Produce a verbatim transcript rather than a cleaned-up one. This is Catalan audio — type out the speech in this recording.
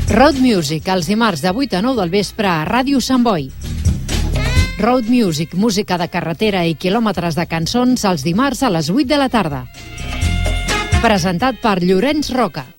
Road Music, els dimarts de vuit a nou del vespre a Ràdio Sant Boi. Road Music, música de carretera i quilòmetres de cançons els dimarts a les vuit de la tarda. Presentat per Llorenç Roca.